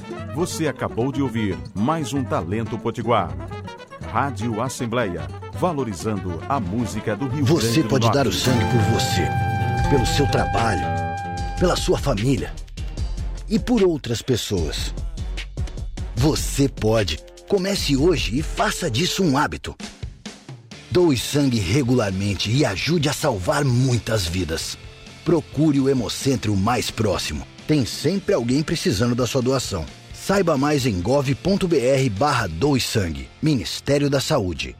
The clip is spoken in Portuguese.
Você acabou de ouvir mais um Talento Potiguar. Rádio Assembleia, valorizando a música do Rio Grande do Norte. Você pode dar o sangue por você, pelo seu trabalho, pela sua família e por outras pessoas. Você pode. Comece hoje e faça disso um hábito. Doe sangue regularmente e ajude a salvar muitas vidas. Procure o Hemocentro mais próximo. Tem sempre alguém precisando da sua doação. Saiba mais em gov.br/doe sangue. Ministério da Saúde.